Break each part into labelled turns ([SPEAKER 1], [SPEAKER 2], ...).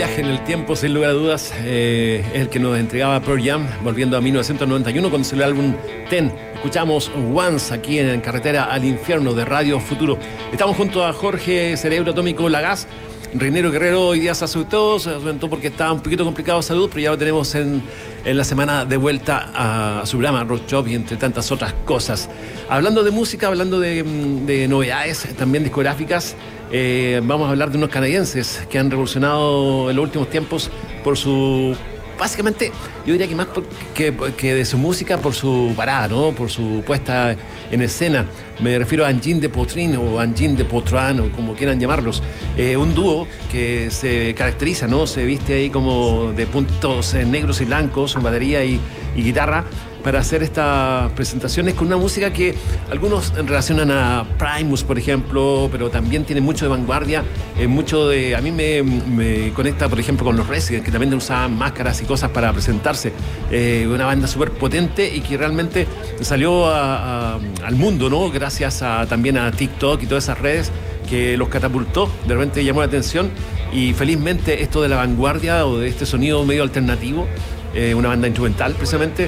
[SPEAKER 1] viaje en el tiempo, sin lugar a dudas, es el que nos entregaba Pearl Jam, volviendo a 1991 con el álbum Ten. Escuchamos Once aquí en Carretera al Infierno de Radio Futuro. Estamos junto a Jorge Cerebro Atómico Lagás. Reinero Guerrero hoy día se asustó porque estaba un poquito complicado de salud, pero ya lo tenemos en la semana de vuelta a su programa Rock Shop y entre tantas otras cosas. Hablando de música, hablando de novedades también discográficas, vamos a hablar de unos canadienses que han revolucionado en los últimos tiempos por su... Básicamente, yo diría que más que de su música, por su parada, ¿no? Por su puesta en escena. Me refiero a Engine de Potrin o Engine de Potran, o como quieran llamarlos. Un dúo que se caracteriza, ¿no? Se viste ahí como de puntos negros y blancos, batería y guitarra, para hacer estas presentaciones con una música que algunos relacionan a Primus, por ejemplo, pero también tiene mucho de vanguardia, mucho de... A mí me conecta, por ejemplo, con los Resident, que también usaban máscaras y cosas para presentarse. Una banda súper potente y que realmente salió al mundo, ¿no? Gracias también a TikTok y todas esas redes que los catapultó, de repente llamó la atención, y felizmente esto de la vanguardia o de este sonido medio alternativo, una banda instrumental precisamente,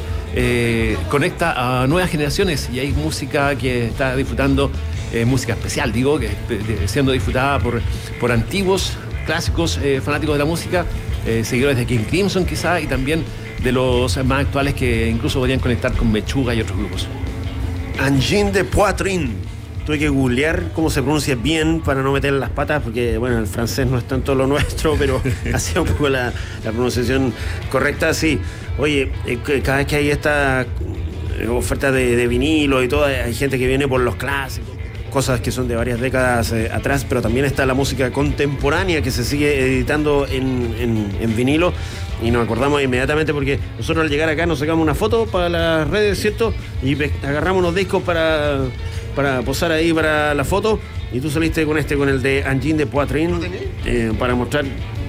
[SPEAKER 1] conecta a nuevas generaciones, y hay música que está disfrutando, música especial, digo, que siendo disfrutada por antiguos, clásicos fanáticos de la música, seguidores de King Crimson quizá, y también de los más actuales que incluso podrían conectar con Mechuga y otros grupos.
[SPEAKER 2] Engine de Poitrine. Tuve que googlear cómo se pronuncia bien para no meter las patas, porque bueno, el francés no es tanto lo nuestro, pero hacía un poco la pronunciación correcta. Sí, oye, cada vez que hay esta oferta de vinilo y todo, hay gente que viene por los clásicos, cosas que son de varias décadas atrás, pero también está la música contemporánea que se sigue editando en vinilo. Y nos acordamos inmediatamente porque nosotros al llegar acá nos sacamos una foto para las redes, ¿cierto? Y agarramos unos discos para posar ahí para la foto, y tú saliste con el de Engine de Poitrine, para mostrar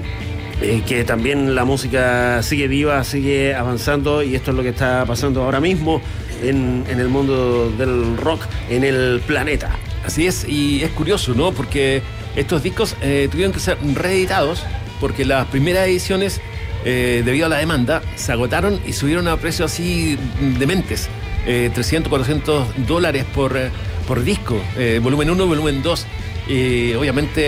[SPEAKER 2] que también la música sigue viva, sigue avanzando, y esto es lo que está pasando ahora mismo en el mundo del rock en el planeta.
[SPEAKER 1] Así es, y es curioso, ¿no? Porque estos discos tuvieron que ser reeditados porque las primeras ediciones, debido a la demanda, se agotaron y subieron a precios así dementes. $300, $400 por disco, volumen 1, volumen 2. Obviamente